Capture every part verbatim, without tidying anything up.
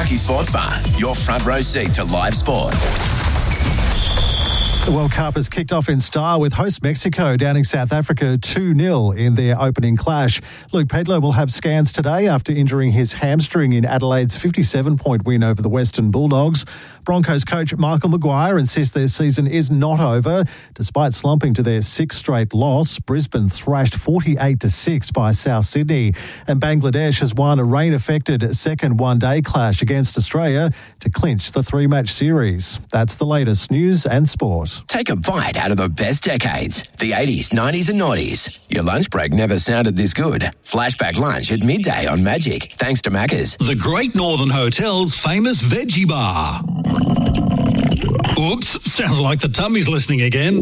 Sparky Sports Bar, your front row seat to live sport. The World Cup has kicked off in style with host Mexico downing South Africa two nil in their opening clash. Luke Pedlo will have scans today after injuring his hamstring in Adelaide's fifty-seven point win over the Western Bulldogs. Broncos coach Michael Maguire insists their season is not over. Despite slumping to their sixth straight loss, Brisbane thrashed forty-eight to six by South Sydney. And Bangladesh has won a rain-affected second one-day clash against Australia to clinch the three-match series. That's the latest news and sport. Take a bite out of the best decades, the eighties, nineties and noughties. Your lunch break never sounded this good. Flashback lunch at midday on Magic, thanks to Macca's. The Great Northern Hotel's famous veggie bar. Oops, sounds like the tummy's listening again.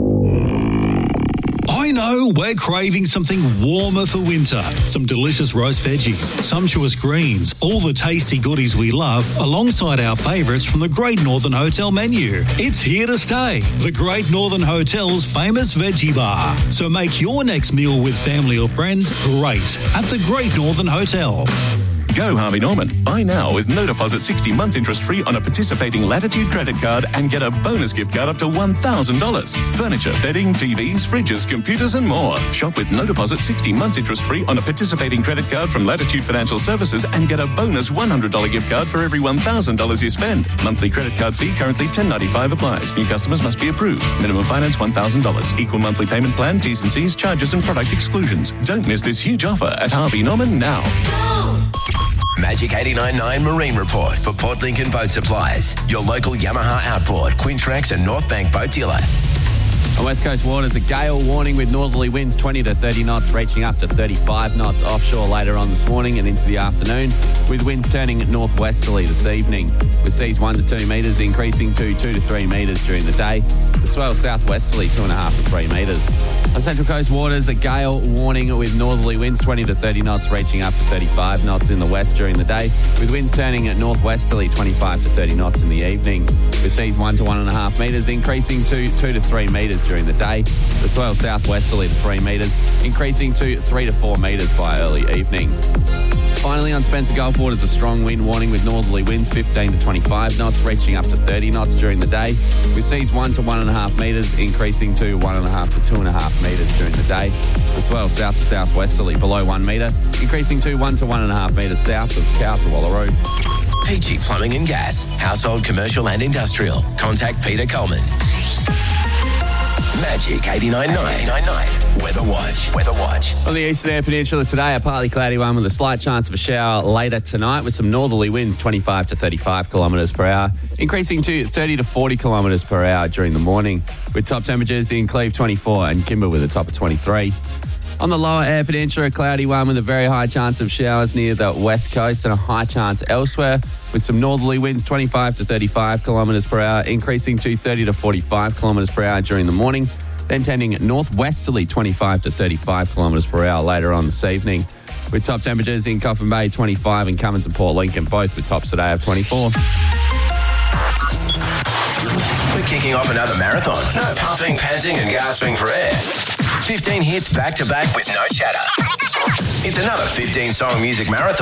I know we're craving something warmer for winter. Some delicious roast veggies, sumptuous greens, all the tasty goodies we love, alongside our favourites from the Great Northern Hotel menu. It's here to stay. The Great Northern Hotel's famous veggie bar. So make your next meal with family or friends great at the Great Northern Hotel. Go Harvey Norman. Buy now with no deposit, sixty months interest free on a participating Latitude credit card and get a bonus gift card up to one thousand dollars. Furniture, bedding, T Vs, fridges, computers and more. Shop with no deposit, sixty months interest free on a participating credit card from Latitude Financial Services and get a bonus one hundred dollars gift card for every one thousand dollars you spend. Monthly credit card fee currently ten ninety-five applies. New customers must be approved. Minimum finance one thousand dollars. Equal monthly payment plan, T's and C's, charges and product exclusions. Don't miss this huge offer at Harvey Norman now. Magic eighty-nine point nine Marine Report for Port Lincoln Boat Supplies. Your local Yamaha Outboard, Quintrex and North Bank boat dealer. On West Coast waters, a gale warning with northerly winds twenty to thirty knots, reaching up to thirty-five knots offshore later on this morning and into the afternoon, with winds turning northwesterly this evening, with seas one to two metres increasing to two to three metres during the day. The swell southwesterly two and a half to three metres. On Central Coast waters, a gale warning with northerly winds twenty to thirty knots, reaching up to thirty-five knots in the west during the day, with winds turning northwesterly twenty-five to thirty knots in the evening, with seas one to one and a half metres increasing to two to three metres during the day. The swell southwesterly to three metres, increasing to three to four metres by early evening. Finally, on Spencer Gulf waters, a strong wind warning with northerly winds fifteen to twenty-five knots, reaching up to thirty knots during the day, with seas one to one and a half metres, increasing to one and a half to two and a half metres during the day. The swell south to southwesterly below one metre, increasing to one to one and a half metres south of Cow to Walla Road. Peachy Plumbing and Gas, household, commercial and industrial. Contact Peter Coleman. Magic eighty-nine point nine. Weather Watch. Weather Watch. On the Eastern Air Peninsula today, a partly cloudy one with a slight chance of a shower later tonight, with some northerly winds twenty-five to thirty-five kilometres per hour, increasing to thirty to forty kilometres per hour during the morning, with top temperatures in Cleve twenty-four and Kimber with a top of twenty-three. On the lower air peninsula, a cloudy one with a very high chance of showers near the west coast and a high chance elsewhere, with some northerly winds twenty-five to thirty-five kilometres per hour, increasing to thirty to forty-five kilometres per hour during the morning, then tending northwesterly twenty-five to thirty-five kilometres per hour later on this evening, with top temperatures in Coffin Bay twenty-five and Cummins and Port Lincoln both with tops today of twenty-four. We're kicking off another marathon. No puffing, panting and gasping for air. fifteen hits back to back with no chatter. It's another fifteen song music marathon.